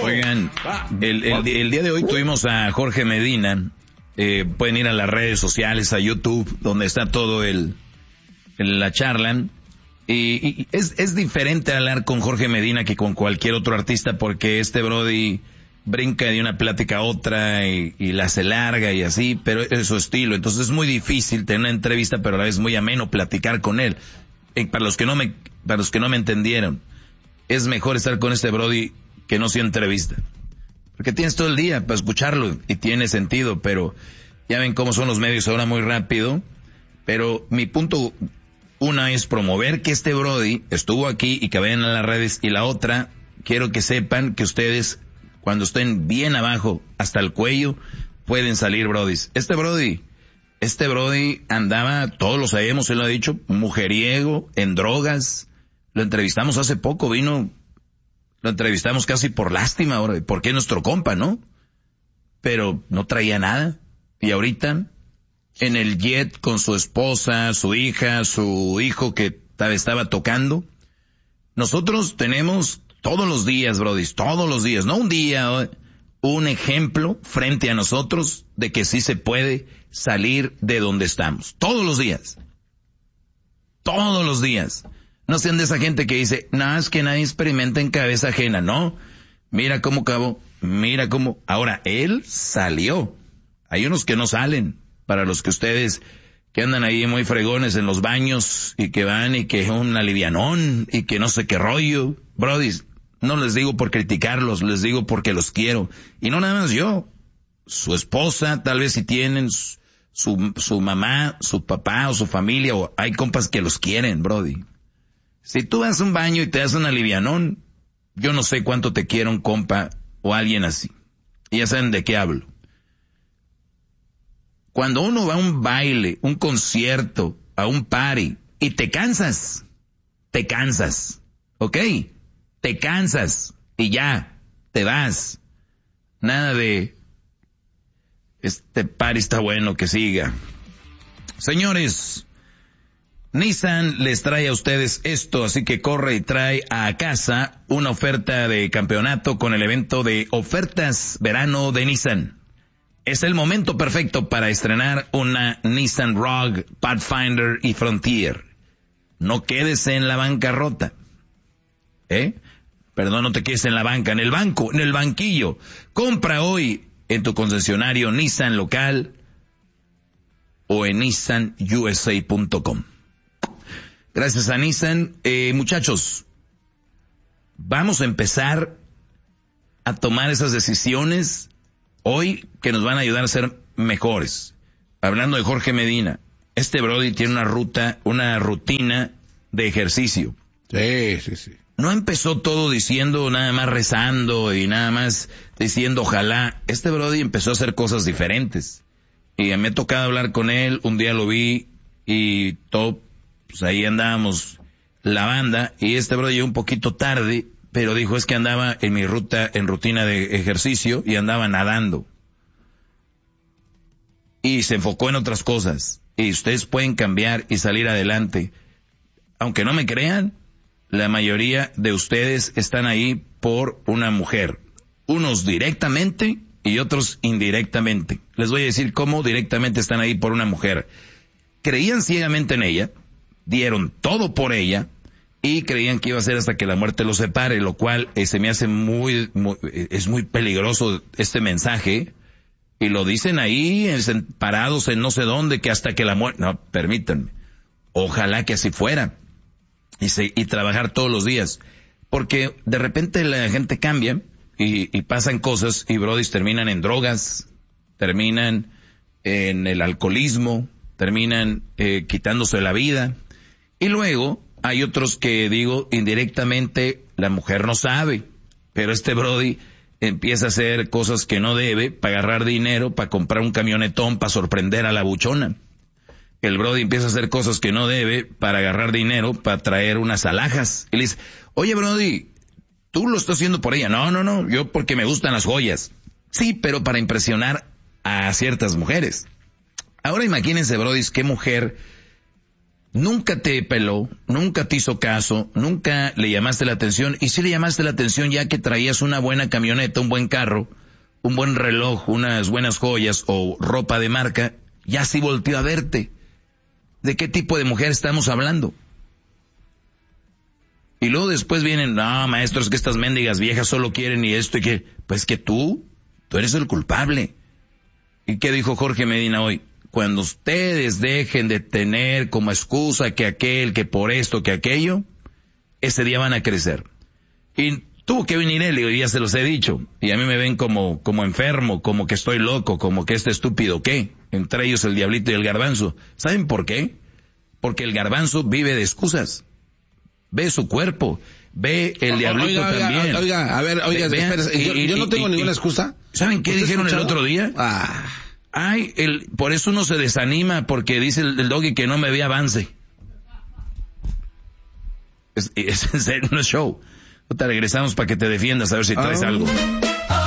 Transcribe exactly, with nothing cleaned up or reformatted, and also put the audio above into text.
Oigan, el, el, el día de hoy tuvimos a Jorge Medina. Eh, pueden ir a las redes sociales, a YouTube, donde está todo el, el la charla. Y, y es, es diferente hablar con Jorge Medina que con cualquier otro artista, porque este brody brinca de una plática a otra y, y la se larga y así, pero es su estilo. Entonces es muy difícil tener una entrevista, pero a la vez muy ameno platicar con él. Eh, para los que no me, para los que no me entendieron, es mejor estar con este brody que no sea entrevista. Porque tienes todo el día para escucharlo y tiene sentido, pero ya ven cómo son los medios ahora muy rápido. Pero mi punto, una es promover que este brody estuvo aquí y que vayan a las redes, y la otra, quiero que sepan que ustedes, cuando estén bien abajo, hasta el cuello, pueden salir brodis. Este brody, este brody andaba, todos lo sabemos, él lo ha dicho, mujeriego, en drogas. Lo entrevistamos hace poco, vino... Lo entrevistamos casi por lástima ahora, porque es nuestro compa, ¿no? Pero no traía nada. Y ahorita, en el jet con su esposa, su hija, su hijo que estaba tocando. Nosotros tenemos todos los días, brodis, todos los días, no un día, un ejemplo frente a nosotros de que sí se puede salir de donde estamos. Todos los días. Todos los días. No sean de esa gente que dice, nada, es que nadie experimenta en cabeza ajena, ¿no? Mira cómo acabó, mira cómo... Ahora, él salió. Hay unos que no salen. Para los que ustedes que andan ahí muy fregones en los baños y que van y que es un alivianón y que no sé qué rollo. Brodis, no les digo por criticarlos, les digo porque los quiero. Y no nada más yo. Su esposa, tal vez si tienen su, su mamá, su papá o su familia, o hay compas que los quieren, brody. Si tú vas a un baño y te das un alivianón, yo no sé cuánto te quiere un compa o alguien así. Y ya saben de qué hablo. Cuando uno va a un baile, un concierto, a un party, y te cansas, te cansas, ¿ok? Te cansas y ya, te vas. Nada de, este party está bueno, que siga. Señores, Nissan les trae a ustedes esto, así que corre y trae a casa una oferta de campeonato con el evento de ofertas verano de Nissan. Es el momento perfecto para estrenar una Nissan Rogue, Pathfinder y Frontier. No quedes en la bancarrota. ¿Eh? Perdón, no te quedes en la banca, en el banco, en el banquillo. Compra hoy en tu concesionario Nissan local o en nissan u s a punto com. Gracias a Nissan. Eh, muchachos, vamos a empezar a tomar esas decisiones hoy que nos van a ayudar a ser mejores. Hablando de Jorge Medina, este brody tiene una ruta, una rutina de ejercicio. Sí, sí, sí. No empezó todo diciendo, nada más rezando y nada más diciendo ojalá. Este brody empezó a hacer cosas diferentes. Y me ha tocado hablar con él, un día lo vi y todo, pues ahí andábamos la banda, y este brody llegó un poquito tarde, pero dijo es que andaba en mi ruta, en rutina de ejercicio, y andaba nadando. Y se enfocó en otras cosas. Y ustedes pueden cambiar y salir adelante. Aunque no me crean, la mayoría de ustedes están ahí por una mujer. Unos directamente y otros indirectamente. Les voy a decir cómo directamente están ahí por una mujer. Creían ciegamente en ella, dieron todo por ella y creían que iba a ser hasta que la muerte los separe, lo cual eh, se me hace muy, muy, es muy peligroso este mensaje. Y lo dicen ahí, en, parados en no sé dónde, que hasta que la muerte... No, permítanme. Ojalá que así fuera. Y, se, y trabajar todos los días. Porque de repente la gente cambia y, y pasan cosas y brodis terminan en drogas, terminan en el alcoholismo, terminan eh, quitándose la vida. Y luego hay otros que, digo, indirectamente la mujer no sabe, pero este brody empieza a hacer cosas que no debe para agarrar dinero, para comprar un camionetón, para sorprender a la buchona. El brody empieza a hacer cosas que no debe para agarrar dinero, para traer unas alhajas. Y le dice, oye brody, tú lo estás haciendo por ella. No, no, no, yo porque me gustan las joyas. Sí, pero para impresionar a ciertas mujeres. Ahora imagínense, brody, qué mujer nunca te peló, nunca te hizo caso, nunca le llamaste la atención, y si le llamaste la atención ya que traías una buena camioneta, un buen carro, un buen reloj, unas buenas joyas o ropa de marca, ya sí volteó a verte. ¿De qué tipo de mujer estamos hablando? Y luego después vienen, no, maestros, que estas mendigas viejas solo quieren y esto y que, pues que tú, tú eres el culpable. ¿Y qué dijo Jorge Medina hoy? Cuando ustedes dejen de tener como excusa que aquel, que por esto, que aquello, ese día van a crecer. Y tuvo que venir él, y ya se los he dicho, y a mí me ven como, como enfermo, como que estoy loco, como que este estúpido, ¿qué? Entre ellos el diablito y el garbanzo. ¿Saben por qué? Porque el garbanzo vive de excusas. Ve su cuerpo, ve el diablito oiga, también. Oiga, oiga, a ver, oiga, Ve, espérese, y, yo, y, yo no tengo y, ninguna y, excusa. ¿Saben qué dijeron el otro día? Ah. Ay, el, por eso uno se desanima, porque dice el, el doggy que no me ve avance. Es, es en serio, no es show. Te regresamos para que te defiendas, a ver si traes oh. algo.